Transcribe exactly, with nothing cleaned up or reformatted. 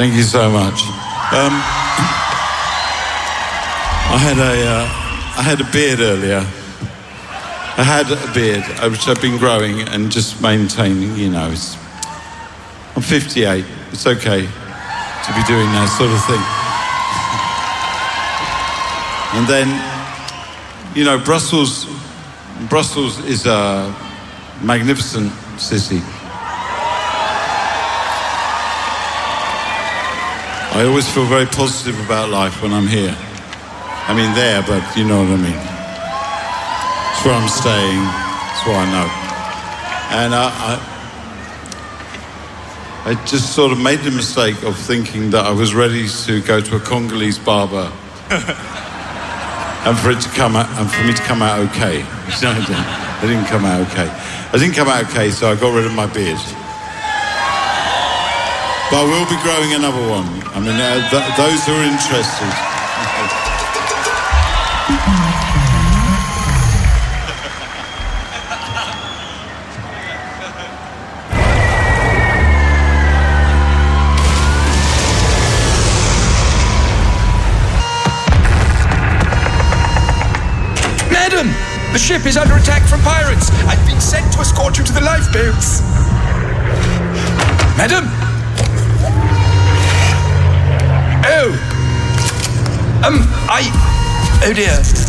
Thank you so much. Um, I had a, uh, I had a beard earlier. I had a beard, which I've been growing and just maintaining, you know. It's, I'm fifty-eight. It's okay to be doing that sort of thing. And then, you know, Brussels, Brussels is a magnificent city. I always feel very positive about life when I'm here. I mean there, but you know what I mean. It's where I'm staying, it's what I know. And I, I, I just sort of made the mistake of thinking that I was ready to go to a Congolese barber and for it to come out, and for me to come out okay. No, I didn't. I didn't come out okay. I didn't come out okay, so I got rid of my beard. But I will be growing another one. I mean, uh, th- those who are interested. The ship is under attack from pirates. I've been sent to escort you to the lifeboats. Madam? Oh. Um, I... Oh dear.